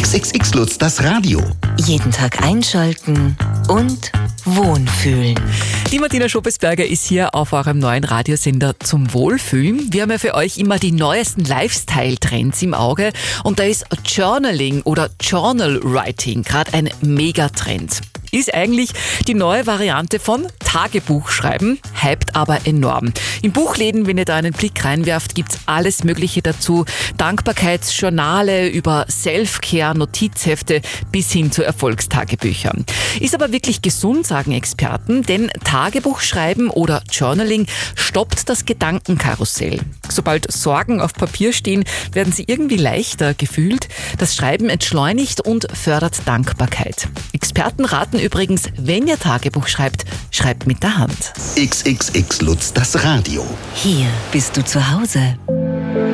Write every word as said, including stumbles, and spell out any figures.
X X X Lutz, das Radio. Jeden Tag einschalten und Wohnfühlen. Die Martina Schoppesberger ist hier auf eurem neuen Radiosender zum Wohlfühlen. Wir haben ja für euch immer die neuesten Lifestyle-Trends im Auge und da ist Journaling oder Journal Writing gerade ein Megatrend. Ist eigentlich die neue Variante von Tagebuchschreiben, hypt aber enorm. In Buchläden, wenn ihr da einen Blick reinwerft, gibt's alles Mögliche dazu. Dankbarkeitsjournale über Self-Care, Notizhefte bis hin zu Erfolgstagebüchern. Ist aber wirklich gesund, sagen Experten, denn Tagebuchschreiben oder Journaling stoppt das Gedankenkarussell. Sobald Sorgen auf Papier stehen, werden sie irgendwie leichter gefühlt. Das Schreiben entschleunigt und fördert Dankbarkeit. Experten raten übrigens, wenn ihr Tagebuch schreibt, schreibt mit der Hand. X X X Lutz, das Radio. Hier bist du zu Hause.